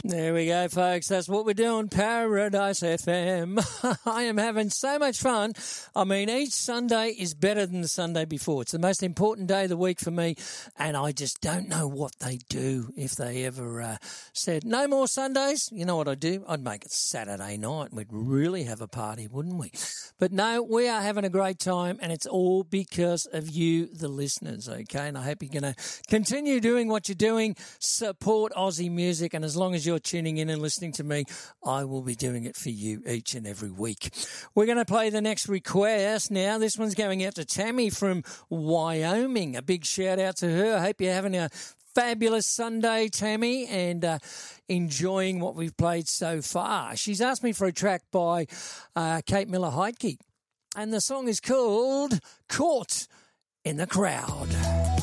There we go, folks. That's what we're doing, Paradise FM. I am having so much fun. I mean, each Sunday is better than the Sunday before. It's the most important day of the week for me, and I just don't know what they do if they ever said, no more Sundays. You know what I'd do? I'd make it Saturday night. We'd really have a party, wouldn't we? But no, we are having a great time, and it's all because of you, the listeners, okay? And I hope you're going to continue doing what you're doing, support Aussie music, and as long as you're tuning in and listening to me, I will be doing it for you each and every week. We're going to play the next request now. This one's going out to Tammy from Wyoming. A big shout out to her. I hope you're having a fabulous Sunday, Tammy, and enjoying what we've played so far. She's asked me for a track by Kate Miller-Heidke, and the song is called Caught in the Crowd.